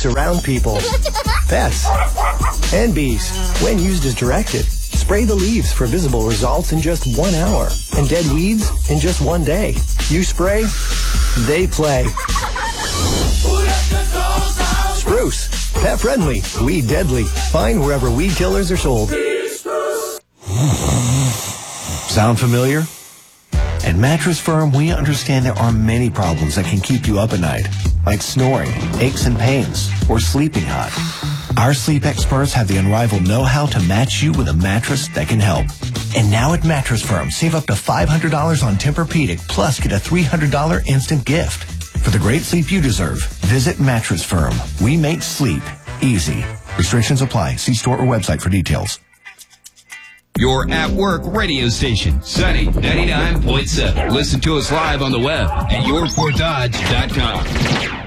surround people, pets, and bees. When used as directed, spray the leaves for visible results in just 1 hour and dead weeds in just 1 day. You spray, they play. Spruce, pet friendly, weed deadly. Find wherever weed killers are sold. Sound familiar? At Mattress Firm, we understand there are many problems that can keep you up at night, like snoring, aches and pains, or sleeping hot. Our sleep experts have the unrivaled know-how to match you with a mattress that can help. And now at Mattress Firm, save up to $500 on Tempur-Pedic, plus get a $300 instant gift. For the great sleep you deserve, visit Mattress Firm. We make sleep easy. Restrictions apply. See store or website for details. Your at-work radio station, Sunny 99.7. Listen to us live on the web at yourportdodge.com.